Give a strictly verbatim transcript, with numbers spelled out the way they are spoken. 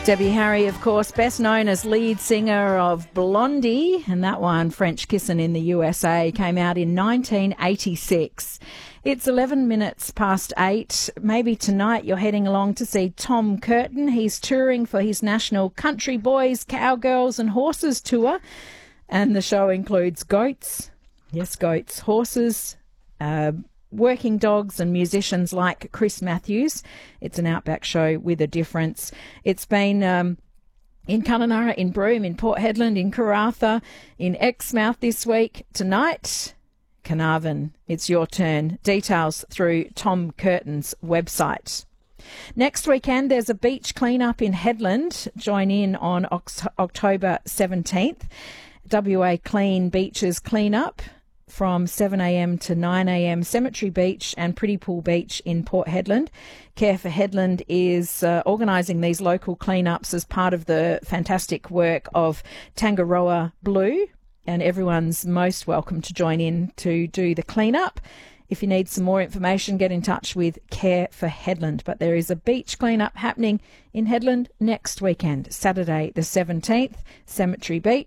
Debbie Harry, of course, best known as lead singer of Blondie, and that one, French Kissin' in the U S A, came out in nineteen eighty-six. It's eleven minutes past eight. Maybe tonight you're heading along to see Tom Curtin. He's touring for his national Country Boys, Cowgirls and Horses tour, and the show includes goats, yes, goats, horses, uh, working dogs and musicians like Chris Matthews. It's an outback show with a difference. It's been um, in Kununurra, in Broome, in Port Hedland, in Karratha, in Exmouth this week. Tonight, Carnarvon. It's your turn. Details through Tom Curtin's website. Next weekend, there's a beach clean-up in Hedland. Join in on Oct- October seventeenth. W A Clean Beaches Clean-up from seven a.m. to nine a.m. Cemetery Beach and Pretty Pool Beach in Port Hedland. Care for Hedland is uh, organising these local cleanups as part of the fantastic work of Tangaroa Blue, and everyone's most welcome to join in to do the cleanup. If you need some more information, get in touch with Care for Hedland. But there is a beach cleanup happening in Hedland next weekend, Saturday the seventeenth, Cemetery Beach.